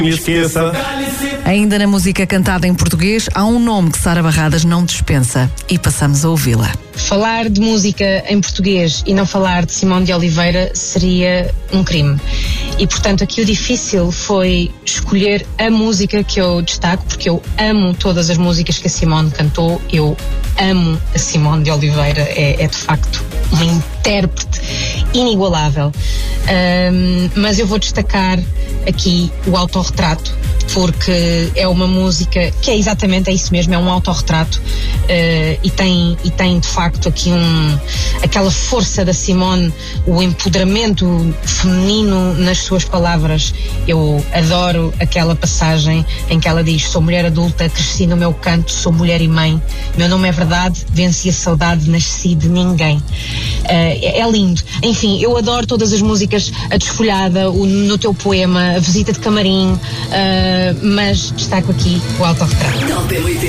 Me esqueça. Ainda na música cantada em português, há um nome que Sara Barradas não dispensa e passamos a ouvi-la. Falar de música em português e não falar de Simone de Oliveira seria um crime. E, portanto, aqui o difícil foi escolher a música que eu destaco, porque eu amo todas as músicas que a Simone cantou, eu amo a Simone de Oliveira, é de facto uma intérprete inigualável. Mas eu vou destacar aqui o autorretrato, porque é uma música que é exatamente, é isso mesmo, é um autorretrato, e tem de facto aqui aquela força da Simone, o empoderamento feminino nas suas palavras. Eu adoro aquela passagem em que ela diz: sou mulher adulta, cresci no meu canto, sou mulher e mãe, meu nome é verdade, venci a saudade, nasci de ninguém. É lindo. Enfim, eu adoro todas as músicas, a Desfolhada, No Teu Poema, a Visita de Camarim, mas destaco aqui o autorretrato.